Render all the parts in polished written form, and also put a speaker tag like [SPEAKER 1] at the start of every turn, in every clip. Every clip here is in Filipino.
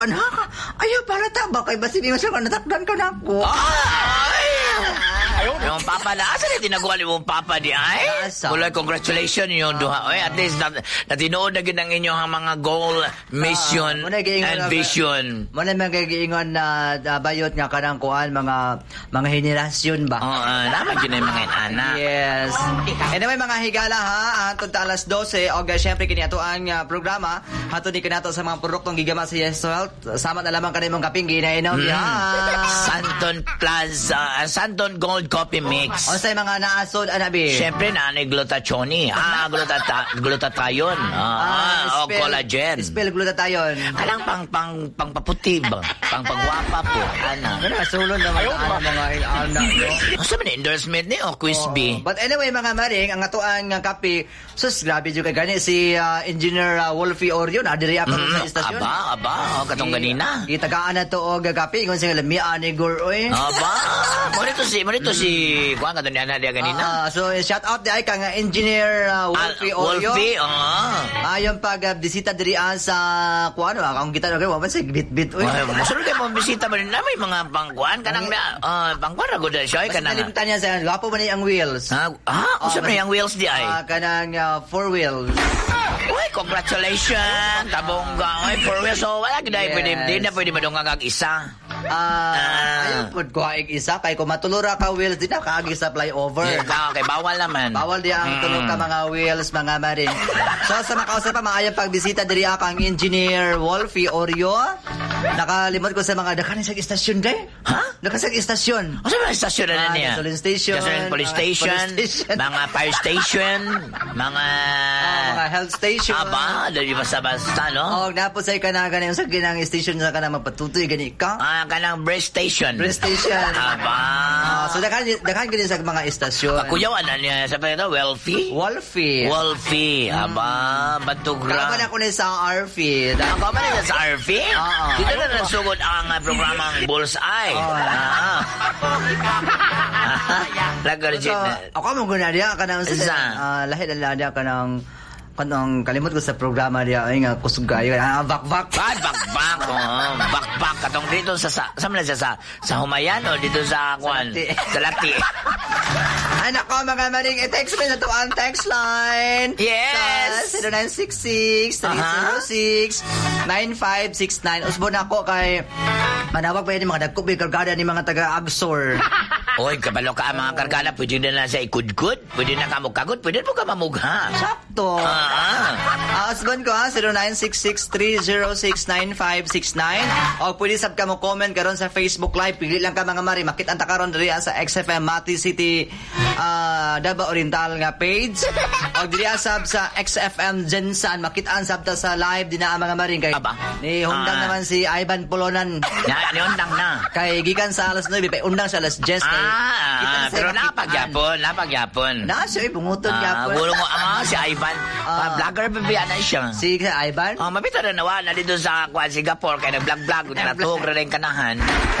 [SPEAKER 1] Ayaw pala taba kay basi di masya natakdan ka na ako.
[SPEAKER 2] Ay! Yung papa na, asa na tinaguan yung papa di ay? Kulay, congratulations yung duha. Oy, at least natinood na ginang inyong mga goal, mission, and vision.
[SPEAKER 1] Muna magagiingon na bayot nga kanang kuan, mga henerasyon ba?
[SPEAKER 2] Oo, naman yun yung mga anak.
[SPEAKER 1] Yes. Anyway, mga higala ha, hantod ta alas 12, o syempre kiniato ang programa, hantod ni kinato sa mga produktong gigama sa Yes Health, sama na lamang kanimong kapinggi na inaw
[SPEAKER 2] Santon Plaza, Santon Gold Coffee Mix.
[SPEAKER 1] O sa mga naasod, anabi?
[SPEAKER 2] Syempre na glutatione. Glutathione. O collagen.
[SPEAKER 1] Spell glutathione.
[SPEAKER 2] Alang pang paputi ba? Pang pagwapa po. Ana.
[SPEAKER 1] Sulod naman ang mga anak nyo.
[SPEAKER 2] Sabi na endorsement ni Crispy.
[SPEAKER 1] But anyway, mga maring, ang atuang kape, sus, grabe juga gani si Engineer Wolfie Orion, adiri ako sa istasyon.
[SPEAKER 2] Aba, katong ganina.
[SPEAKER 1] Itagaan na to o gagapi, kung sila miya ni Goroy.
[SPEAKER 2] Aba, Marito si kuan ka niya na dia ganina.
[SPEAKER 1] So shout out di ay kang Engineer Wolfie Orion.
[SPEAKER 2] Wolfie,
[SPEAKER 1] yung pagbisita diri sa kuan akong kita na wa sa bit-bit oy.
[SPEAKER 2] Musulod kay mo bisita man na may mga pangkuan kanang pangkuan ra gud siya kanang.
[SPEAKER 1] Nalimtan niya sa gapo man ang wheels.
[SPEAKER 2] Usa man yung wheels di ay.
[SPEAKER 1] Kanang 4 wheels.
[SPEAKER 2] Uy, congratulations! Tabongga. Uy, for real. So, wala gina. Hindi na pwede madungag isa.
[SPEAKER 1] Ayun po ko isa. Kaya kung matulura ka wheels, di na kaagi sa flyover.
[SPEAKER 2] Okay, bawal naman.
[SPEAKER 1] Bawal di ang tulog ka mga wheels, mga marin. So, sa makausap pa, maayang pagbisita diri ang Engineer Wolfie Orio. Nakalimot ko sa mga dakanin sa istasyon day.
[SPEAKER 2] Ha?
[SPEAKER 1] Nakasag istasyon.
[SPEAKER 2] Ano ba istasyon na niya?
[SPEAKER 1] Gasoline station.
[SPEAKER 2] Gasoline police station. Mga fire station. Mga
[SPEAKER 1] health station.
[SPEAKER 2] Aba, dali basta-basta, no?
[SPEAKER 1] Napos ay ka na ganyan sa ginang station sa ka na mapatutoy, gani ka?
[SPEAKER 2] Kanang breast station.
[SPEAKER 1] Breast station.
[SPEAKER 2] Aba.
[SPEAKER 1] So, dakan ganyan sa mga istasyon.
[SPEAKER 2] Kakuyawan na niya sa pala ito, Wolfie. Aba, batugra.
[SPEAKER 1] Kapan ako na sa RFI.
[SPEAKER 2] Kapan na sa RFI? Dito na nagsugod ang programang Bullseye. Lagarjit na.
[SPEAKER 1] Ako mo guna diya ka nang lahit na diya ka nang kanang kalimot ko sa programa diya ay nga kusugayo bakbak
[SPEAKER 2] katong dito sa Humayan o dito sa Kwan sa Lati.
[SPEAKER 1] Ay nako mga maring i-text mo na to ang text line.
[SPEAKER 2] Yes.
[SPEAKER 1] 0966-306-9569. Usbo na ako kay manawag pa yun mga dagkubi kargada ni mga taga-Agsor.
[SPEAKER 2] Oy, kabalo ka mga kargada, pwede na sa ikudkud, pwede na kamukagod, pwede po ka mamugha.
[SPEAKER 1] Sakto. Asban ko 0966-306-9569 o pwede sab ka mo comment karon sa Facebook Live. Pili lang ka mga mari, makita ta karon diri sa XFM Mati City Davao Oriental nga page o diri sab sa XFM Jensan makitaan sab ta sa live dina mga mari kay ni hundang naman si Ivan Polonan.
[SPEAKER 2] Ni hundang na.
[SPEAKER 1] Kay gikan sa alas 9 pa undang sa alas 10
[SPEAKER 2] pero napagyapon.
[SPEAKER 1] Na siya bunguton gyapon.
[SPEAKER 2] Gulo mo si Ivan. Vlogger ba na siya?
[SPEAKER 1] Si Ivan?
[SPEAKER 2] Mabito na nawa na dito sa Singapore kaya nag-vlog natuog rin kanahan.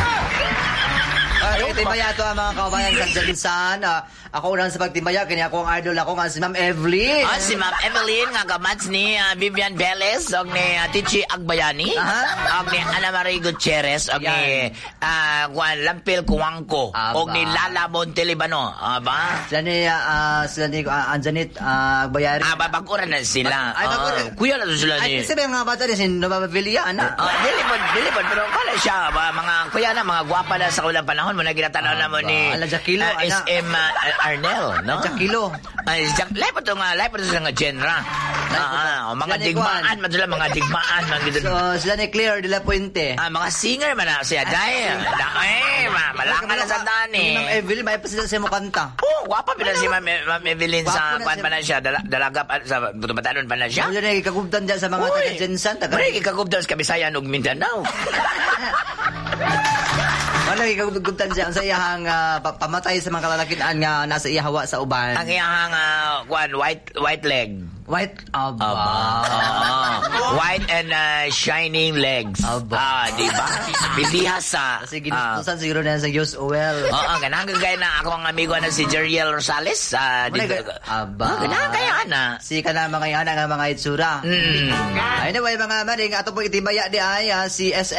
[SPEAKER 1] Timbaya ito ang mga kabayan sa Jensan. Ako unang sa pagtimbaya, kanya ako ang idol ako nga si Ma'am Evelyn.
[SPEAKER 2] Si Ma'am Evelyn, nga kamats ni Vivian Velez, o ni Tichi Agbayani, o ni Ana Marie Gutierrez, o ni Lampil Kuwangko, o ni Lala Montelibano. Ba?
[SPEAKER 1] Sila ni Anjanit Agbayari.
[SPEAKER 2] Babaguran na sila. Kuya na sila ni...
[SPEAKER 1] Sabi mga bata ni sin Novavilla, ana.
[SPEAKER 2] Dilipod, pero kala siya, mga kuya na, mga gwapa na sa ulang panahon, mo na ginatanaw na mo ni SM Arnel, no?
[SPEAKER 1] Jakilo.
[SPEAKER 2] Live ito nga genre. Mga digmaan, mga digmaan.
[SPEAKER 1] So, sila ni Claire de la Puente.
[SPEAKER 2] Mga singer man na siya. Dahil, malaka na sa dani.
[SPEAKER 1] Ma'am Evelyn, may pa sila sa mo kanta.
[SPEAKER 2] Gwapa pa na si Ma'am Evelyn sa pan pa na siya. Dalaga pa sa Batanon pa na siya.
[SPEAKER 1] Wala na ikagubdan dyan sa mga taga-Jensan.
[SPEAKER 2] Wala ikagubdan sa Kabisayan ug Mindanao.
[SPEAKER 1] Wala gigugutan siya sa iyang pamatay sa mga kalalakian nga nasa iyahawa sa uban.
[SPEAKER 2] Ang iyang white leg.
[SPEAKER 1] White aba.
[SPEAKER 2] White and shining legs.
[SPEAKER 1] Aba.
[SPEAKER 2] Di ba? Bibihasa.
[SPEAKER 1] Kasi ginustusan siguro na sa Diyos Oel.
[SPEAKER 2] Oo, ganang gaya na ako ang amigo na si Jeriel Rosales.
[SPEAKER 1] Aba.
[SPEAKER 2] Ganang kaya na.
[SPEAKER 1] Si ka na mga yan ang mga itsura. Anyway, mga maring, ato po itibaya di ay si SM